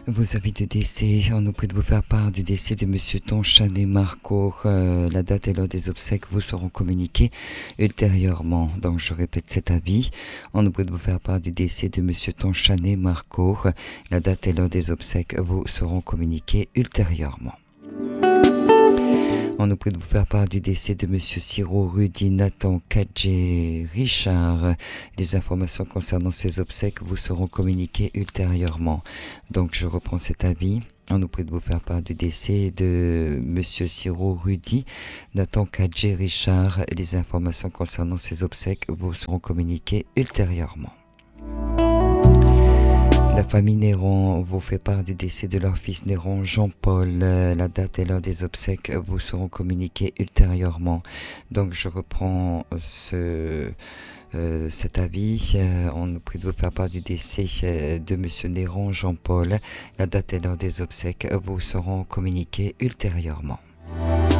Vos avis de décès, on nous prie de vous faire part du décès de Monsieur Tonchané Marco. La date et l'heure des obsèques vous seront communiquées ultérieurement. Donc je répète cet avis. On nous prie de vous faire part du décès de Monsieur Tonchané Marco. La date et l'heure des obsèques vous seront communiquées ultérieurement. On nous prie de vous faire part du décès de Monsieur Ciro Rudy Nathan Kadje Richard. Les informations concernant ces obsèques vous seront communiquées ultérieurement. Donc je reprends cet avis. On nous prie de vous faire part du décès de Monsieur Ciro Rudy Nathan Kadje Richard. Les informations concernant ces obsèques vous seront communiquées ultérieurement. La famille Néron vous fait part du décès de leur fils Néron Jean-Paul. La date et l'heure des obsèques vous seront communiquées ultérieurement. Donc je reprends cet avis. On nous prie de vous faire part du décès de Monsieur Néron Jean-Paul. La date et l'heure des obsèques vous seront communiquées ultérieurement.